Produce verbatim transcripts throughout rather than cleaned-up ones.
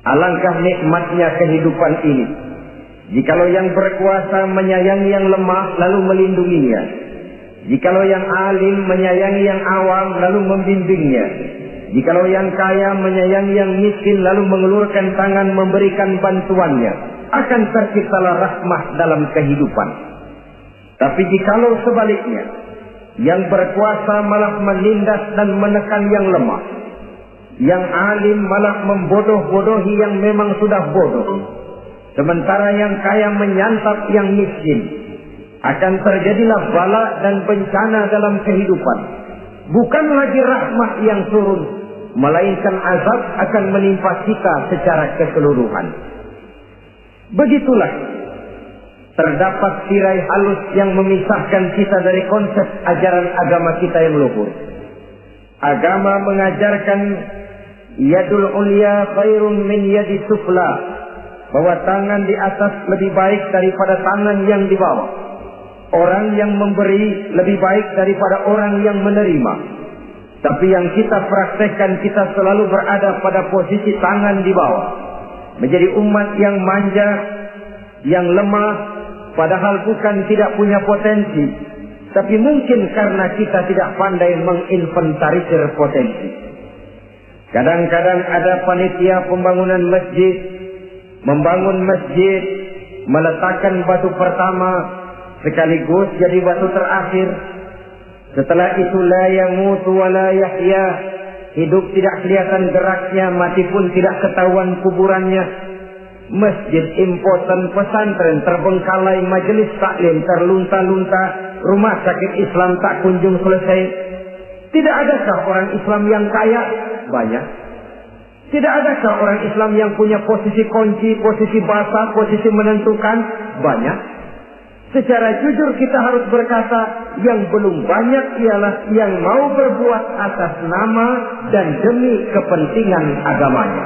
Alangkah nikmatnya kehidupan ini. Jikalau yang berkuasa menyayangi yang lemah lalu melindunginya. Jikalau yang alim menyayangi yang awam lalu membimbingnya. Jikalau yang kaya menyayangi yang miskin lalu mengulurkan tangan memberikan bantuannya, akan terciptalah rahmah dalam kehidupan. Tapi jikalau sebaliknya, yang berkuasa malah menindas dan menekan yang lemah, yang alim malah membodoh-bodohi yang memang sudah bodoh, sementara yang kaya menyantap yang miskin, akan terjadilah bala dan bencana dalam kehidupan. Bukan lagi rahmat yang turun, melainkan azab akan menimpa kita secara keseluruhan. Begitulah terdapat tirai halus yang memisahkan kita dari konsep ajaran agama kita yang luhur. Agama mengajarkan yadul ulya khairun min yadi sufla, bahwa tangan di atas lebih baik daripada tangan yang di bawah. Orang yang memberi lebih baik daripada orang yang menerima. Tapi yang kita praktekkan, kita selalu berada pada posisi tangan di bawah, menjadi umat yang manja, yang lemah, padahal bukan tidak punya potensi, tapi mungkin karena kita tidak pandai menginventarisir potensi. Kadang-kadang ada panitia pembangunan masjid, membangun masjid, meletakkan batu pertama sekaligus jadi batu terakhir. Setelah itu la yamutu wa la yahya, hidup tidak kelihatan geraknya, mati pun tidak ketahuan kuburannya. Masjid impoten, pesantren terbengkalai, majelis taklim terlunta-lunta, rumah sakit Islam tak kunjung selesai. Tidak adakah orang Islam yang kaya? Banyak. Tidak adakah orang Islam yang punya posisi kunci, posisi basah, posisi menentukan? Banyak. Secara jujur kita harus berkata, yang belum banyak ialah yang mau berbuat atas nama dan demi kepentingan agamanya.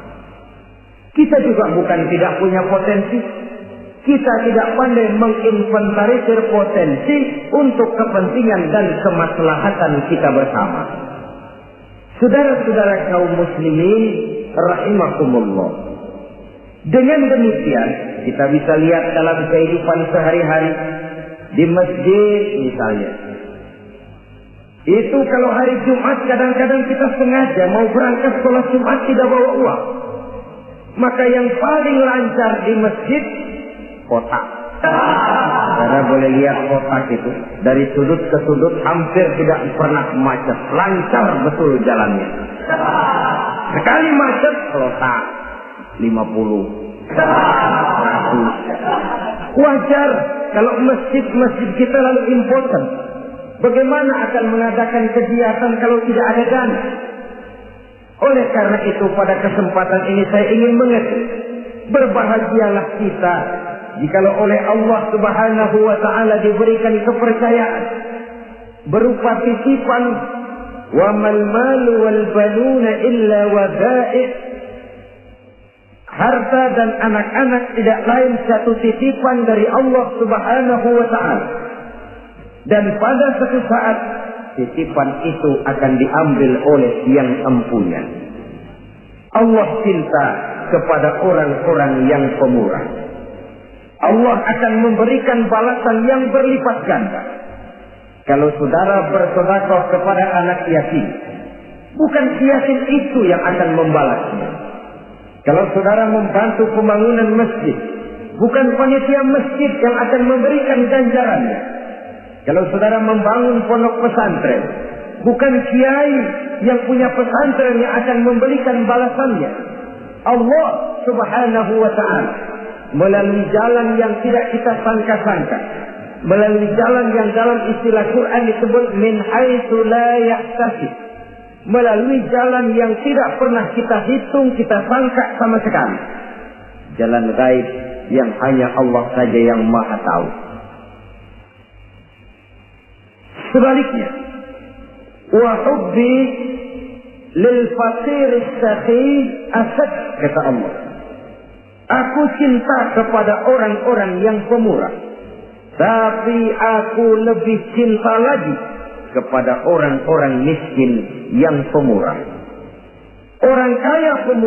Kita juga bukan tidak punya potensi. Kita tidak pandai menginventarisir potensi untuk kepentingan dan kemaslahatan kita bersama. Saudara-saudara kaum muslimin rahimakumullah. Dengan demikian kita bisa lihat dalam kehidupan sehari-hari di masjid misalnya. Itu kalau hari Jumat kadang-kadang kita sengaja mau berangkat sholat Jumat tidak bawa uang. Maka yang paling lancar di masjid kotak. Karena boleh lihat kotak itu dari sudut ke sudut hampir tidak pernah macet, lancar betul jalannya. Sekali macet kotak lima puluh, seratus. Wajar kalau masjid-masjid kita lalu impoten. Bagaimana akan mengadakan kegiatan kalau tidak ada dana? Oleh karena itu pada kesempatan ini saya ingin mengetik, berbahagialah kita jikalau oleh Allah Subhanahu wa taala diberikan kepercayaan berupa titipan, wa mal malu wal banuna illa wadai'. Harta dan anak-anak tidak lain satu titipan dari Allah Subhanahu wa taala. Dan pada suatu saat titipan itu akan diambil oleh yang empunya. Allah cinta kepada orang-orang yang pemurah. Allah akan memberikan balasan yang berlipat ganda. Kalau saudara bersedekah kepada anak yatim, bukan yatim itu yang akan membalasnya. Kalau saudara membantu pembangunan masjid, bukan panitia masjid yang akan memberikan ganjarannya. Kalau saudara membangun pondok pesantren, bukan kiai yang punya pesantren yang akan memberikan balasannya. Allah Subhanahu wa ta'ala melalui jalan yang tidak kita sangka-sangka, melalui jalan yang dalam istilah Quran disebut min haitsu la yahtasib, melalui jalan yang tidak pernah kita hitung, kita sangka sama sekali. Jalan gaib yang hanya Allah saja yang maha tahu. Sebaliknya, wa hubbi lil faqir as-sakhi asad, kata Allah. Aku cinta kepada orang-orang yang pemurah, tapi aku lebih cinta lagi kepada orang-orang miskin yang pemurah. Orang kaya pemurah